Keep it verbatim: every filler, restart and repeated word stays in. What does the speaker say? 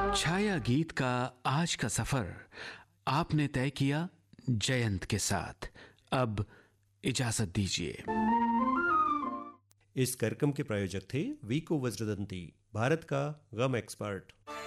छाया गीत का आज का सफर आपने तय किया जयंत के साथ। अब इजाजत दीजिए। इस कार्यक्रम के प्रायोजक थे वीको वज्रदंती, भारत का गम एक्सपर्ट।